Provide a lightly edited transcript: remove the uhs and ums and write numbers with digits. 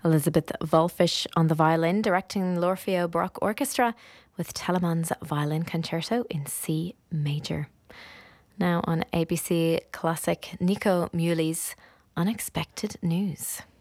Elizabeth Volfish on the violin, directing l'Orfeo Baroque Orchestra with Telemann's Violin Concerto in C major. Now on ABC Classic, Nico Muhly's Unexpected News.